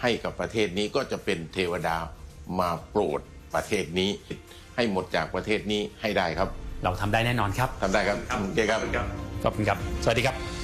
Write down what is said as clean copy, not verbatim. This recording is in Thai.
ให้กับประเทศนี้ก็จะเป็นเทวดามาโปรดประเทศนี้ให้หมดจากประเทศนี้ให้ได้ครับเราทำได้แน่นอนครับทำได้ครับโอเคครับขอบคุณครับสวัสดีครับ